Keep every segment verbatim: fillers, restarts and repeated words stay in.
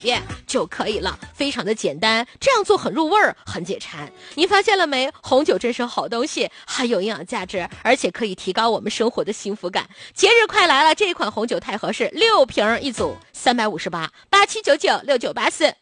就可以了，非常的简单，这样做很入味儿，很解馋。你发现了没？红酒真是好东西，很有营养价值，而且可以提高我们生活的幸福感。节日快来了，这一款红酒太合适，六瓶一组，三百五十八，八七九九六九八四。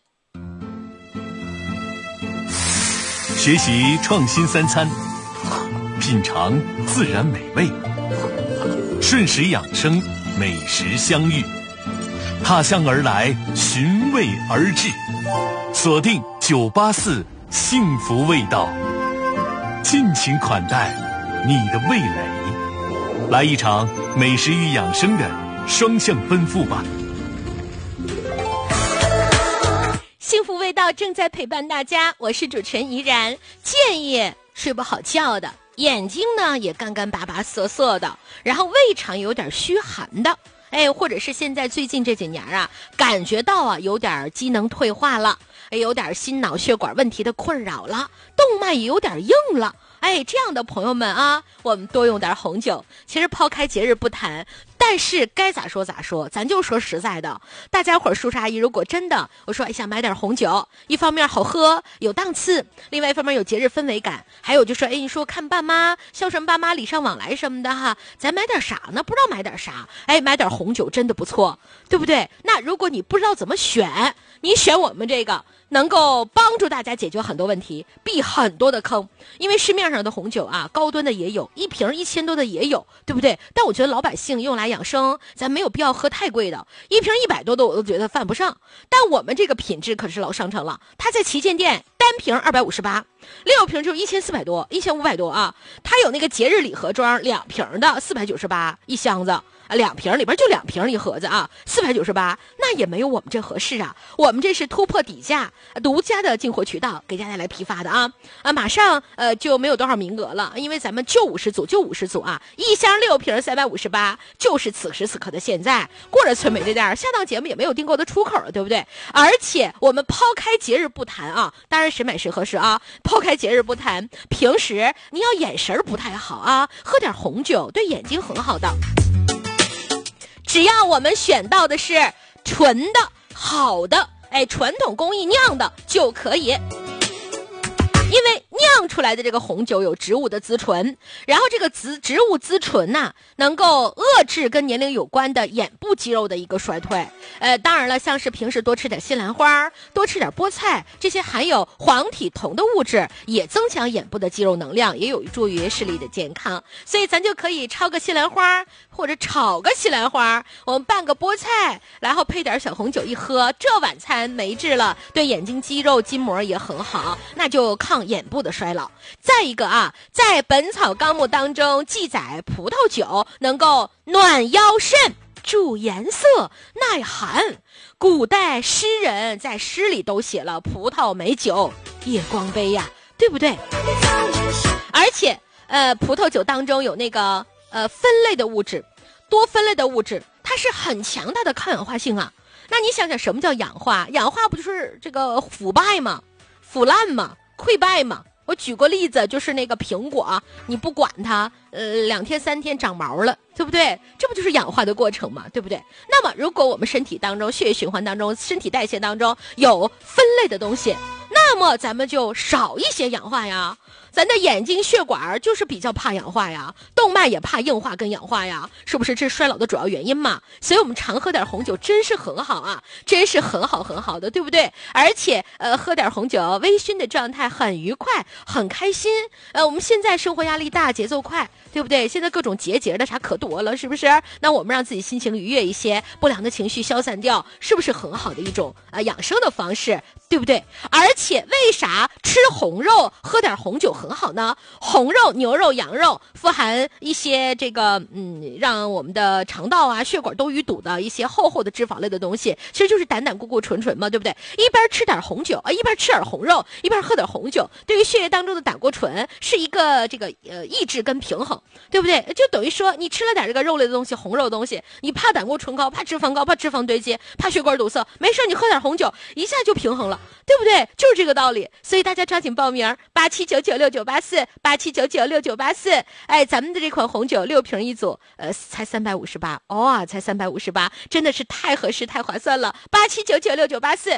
学习创新三餐，品尝自然美味，顺时养生，美食相遇。踏香而来，寻味而至，锁定九八四幸福味道，尽情款待你的味蕾，来一场美食与养生的双向奔赴吧。 幸福味道正在陪伴大家，我是主持人怡然。建议睡不好觉的，眼睛呢也干干巴巴涩涩的，然后胃肠有点虚寒的，哎，或者是现在最近这几年啊，感觉到啊有点机能退化了，有点心脑血管问题的困扰了，动脉也有点硬了。哎，这样的朋友们啊，我们多用点红酒。其实抛开节日不谈，但是该咋说咋说，咱就说实在的，大家伙儿叔叔阿姨，如果真的我说哎想买点红酒，一方面好喝有档次，另外一方面有节日氛围感，还有就说哎你说看爸妈孝顺爸妈礼尚往来什么的哈，咱买点啥呢？不知道买点啥，哎买点红酒真的不错，对不对？那如果你不知道怎么选，你选我们这个能够帮助大家解决很多问题，避很多的坑。因为市面上的红酒啊，高端的也有，一瓶一千多的也有，对不对？但我觉得老百姓用来养生，咱没有必要喝太贵的，一瓶一百多的我都觉得犯不上。但我们这个品质可是老上乘了，它在旗舰店单瓶二百五十八，六瓶就是一千四百多，一千五百多啊。它有那个节日礼盒装两瓶的四百九十八一箱子。啊，两瓶里边就两瓶一盒子啊，四百九十八，那也没有我们这合适啊。我们这是突破底价，独家的进货渠道给大家来批发的啊啊，马上呃就没有多少名额了，因为咱们就五十组，就五十组啊，一箱六瓶三百五十八，就是此时此刻的现在。过了村美这店，下档节目也没有订购的出口了，对不对？而且我们抛开节日不谈啊，当然谁买谁合适啊，抛开节日不谈，平时你要眼神不太好啊，喝点红酒对眼睛很好的。只要我们选到的是纯的好的，哎，传统工艺酿的就可以。因为酿出来的这个红酒有植物的滋醇，然后这个植植物滋醇呐、啊，能够遏制跟年龄有关的眼部肌肉的一个衰退。呃，当然了，像是平时多吃点西兰花，多吃点菠菜，这些含有黄体酮的物质，也增强眼部的肌肉能量，也有助于视力的健康。所以咱就可以焯个西兰花，或者炒个西兰花，我们拌个菠菜，然后配点小红酒一喝，这晚餐没治了，对眼睛肌肉筋膜也很好，那就抗眼部的衰老。再一个啊，在《本草纲目》当中记载，葡萄酒能够暖腰肾、助颜色、耐寒。古代诗人在诗里都写了葡萄美酒夜光杯呀、啊，对不对？而且呃，葡萄酒当中有那个呃分类的物质，多分类的物质，它是很强大的抗氧化性啊。那你想想什么叫氧化？氧化不就是这个腐败吗？腐烂吗？溃败吗？我举个例子，就是那个苹果啊，你不管它，呃，两天三天长毛了，对不对？这不就是氧化的过程嘛，对不对？那么，如果我们身体当中、血液循环当中、身体代谢当中有分类的东西，那么咱们就少一些氧化呀。咱的眼睛血管就是比较怕氧化呀，动脉也怕硬化跟氧化呀，是不是？这是衰老的主要原因嘛。所以我们常喝点红酒真是很好啊，真是很好很好的，对不对？而且呃，喝点红酒微醺的状态很愉快很开心。呃，我们现在生活压力大，节奏快，对不对？现在各种节节的啥可多了，是不是？那我们让自己心情愉悦一些，不良的情绪消散掉，是不是很好的一种呃养生的方式，对不对？而且为啥吃红肉喝点红酒很好呢？红肉、牛肉、羊肉富含一些这个嗯，让我们的肠道啊、血管都淤堵的一些厚厚的脂肪类的东西，其实就是胆胆固固醇醇嘛，对不对？一边吃点红酒啊，一边吃点红肉，一边喝点红酒，对于血液当中的胆固醇是一个这个呃抑制跟平衡，对不对？就等于说你吃了点这个肉类的东西、红肉的东西，你怕胆固醇高、怕脂肪高、怕脂肪堆积、怕血管堵塞，没事你喝点红酒，一下就平衡了。 对不对？就是这个道理。所以大家抓紧报名，八七九九六九八四，八七九九六九八四。哎，咱们的这款红酒六瓶一组，呃，才三百五十八，哦，才三百五十八，真的是太合适、太划算了。八七九九六九八四。